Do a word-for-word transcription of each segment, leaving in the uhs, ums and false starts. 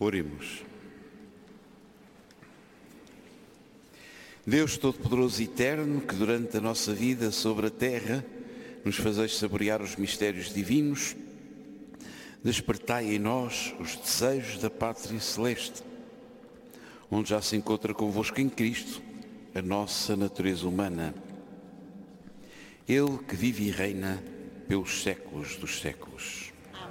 Oremos. Deus Todo-Poderoso e Eterno, que durante a nossa vida sobre a terra nos fazeis saborear os mistérios divinos, despertai em nós os desejos da pátria celeste, onde já se encontra convosco em Cristo a nossa natureza humana. Ele que vive e reina pelos séculos dos séculos.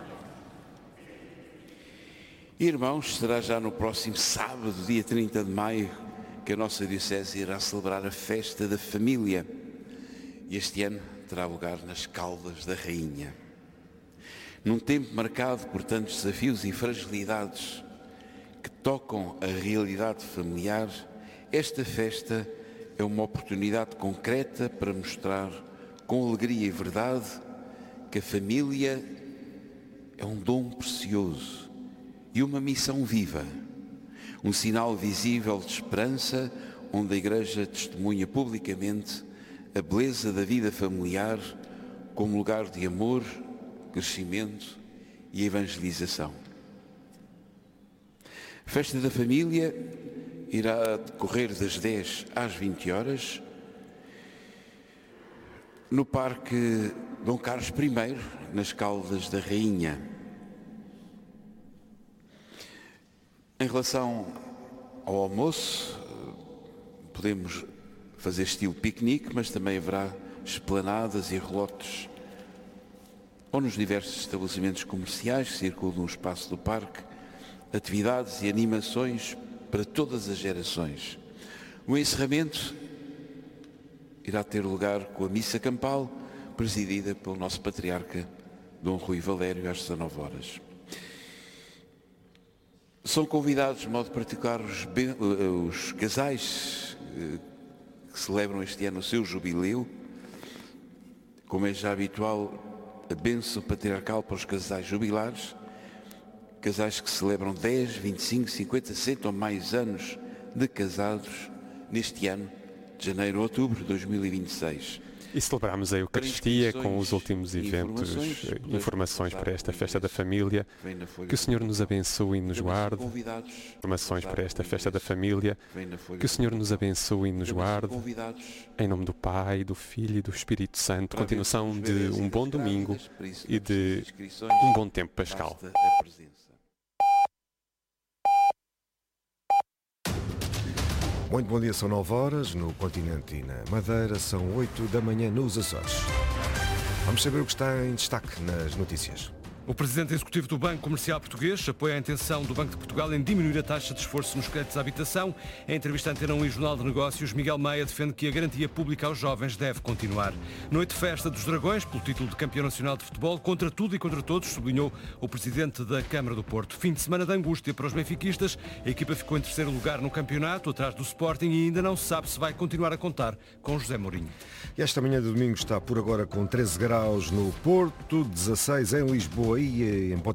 Irmãos, será já no próximo sábado, dia trinta de maio, que a nossa Diocese irá celebrar a festa da família. E este ano terá lugar nas Caldas da Rainha. Num tempo marcado por tantos desafios e fragilidades que tocam a realidade familiar, esta festa é uma oportunidade concreta para mostrar com alegria e verdade que a família é um dom precioso e uma missão viva, um sinal visível de esperança, onde a Igreja testemunha publicamente a beleza da vida familiar como lugar de amor, crescimento e evangelização. A festa da família irá decorrer das dez às vinte horas no Parque Dom Carlos primeiro, nas Caldas da Rainha. Em relação ao almoço, podemos fazer estilo piquenique, mas também haverá esplanadas e relotes ou nos diversos estabelecimentos comerciais que circulam no espaço do parque, atividades e animações para todas as gerações. O encerramento irá ter lugar com a missa campal, presidida pelo nosso patriarca Dom Rui Valério, às dezanove horas. São convidados, de modo particular, os, os casais que celebram este ano o seu jubileu, como é já habitual, a bênção patriarcal para os casais jubilares, casais que celebram dez, vinte e cinco, cinquenta, sessenta ou mais anos de casados neste ano, de janeiro a outubro de dois mil e vinte e seis. E celebramos a Eucaristia com os últimos eventos, informações, informações para esta festa da família. Que o Senhor nos abençoe e nos guarde. Informações para esta festa da família. Que o Senhor nos abençoe e nos guarde. Em nome do Pai, do Filho e do Espírito Santo. Continuação de um bom domingo e de um bom tempo pascal. Muito bom dia, são nove horas no continente e na Madeira, são oito da manhã nos Açores. Vamos saber o que está em destaque nas notícias. O presidente executivo do Banco Comercial Português apoia a intenção do Banco de Portugal em diminuir a taxa de esforço nos créditos à habitação. Em entrevista à Antena um e Jornal de Negócios, Miguel Meia defende que a garantia pública aos jovens deve continuar. Noite Festa dos Dragões, pelo título de campeão nacional de futebol, contra tudo e contra todos, sublinhou o presidente da Câmara do Porto. Fim de semana de angústia para os benfiquistas. A equipa ficou em terceiro lugar no campeonato, atrás do Sporting, e ainda não se sabe se vai continuar a contar com José Mourinho. E esta manhã de domingo está por agora com treze graus no Porto, dezasseis em Lisboa e em